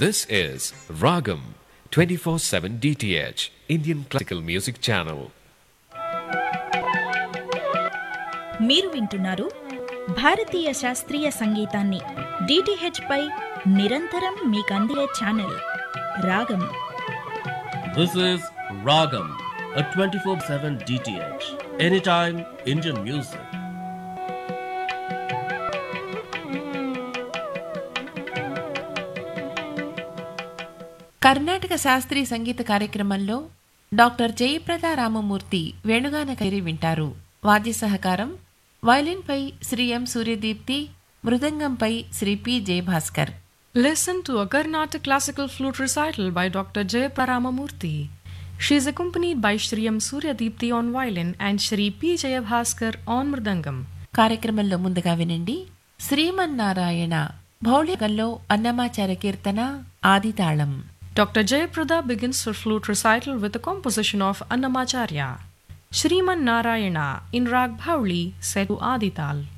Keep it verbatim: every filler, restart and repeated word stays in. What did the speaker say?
This is Ragam twenty-four seven D T H, Indian Classical Music Channel. మీరు వింటున్నారు భారతీయ శాస్త్రీయ సంగీతాన్ని డిటిహెచ్ పై నిరంతరం మీకందిలే ఛానల్ రాగం. This is Ragam, a twenty-four seven D T H, anytime Indian music. Karnataka శాస్త్రీయ సంగీత కార్యక్రమంలో doctor Jayaprada Ramamurthy వేణుగాన కైరి వింటారు. వాద్య సహకారం వయలిన్పై శ్రీ ఎం Suryadeepti, మృదంగంపై Shri P Jayabhaskar. Listen to a Carnatic classical flute recital by Doctor Jayaprada Ramamurthy. She is accompanied by Shri M. Suryadipti on violin and Shri P. Jayabhaskar on mridangam. కార్యక్రమంలో ముందుగా వినండి శ్రీమన్నారాయణ భౌళికంలో అన్నమాచార్య కీర్తన ఆదితాళం. Doctor Jayaprada begins her flute recital with a composition of Annamacharya, Shriman Narayana in Rag Bhauli set to Adital.